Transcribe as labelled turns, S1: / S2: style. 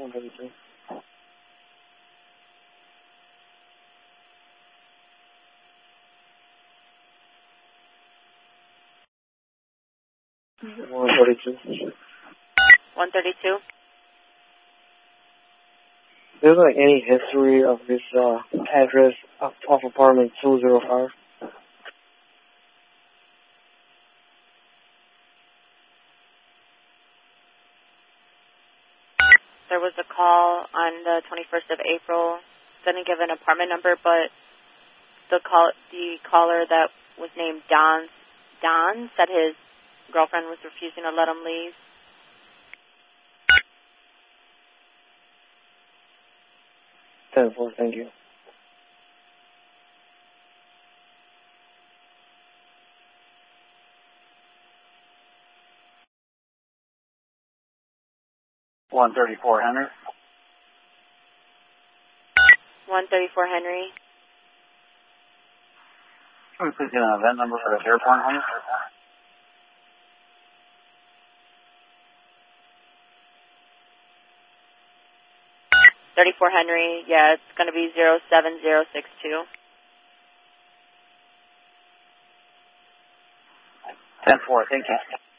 S1: 132. There's like any history of this address off apartment 205?
S2: There was a call on the 21st of April. Didn't give an apartment number, but the caller that was named Don said his girlfriend was refusing to let him leave.
S1: Thank you.
S3: Henry.
S2: 134 Henry.
S3: Can we please get an event number for the airport, honey?
S2: Henry, yeah, it's going to be 07062.
S3: 10-4, thank you.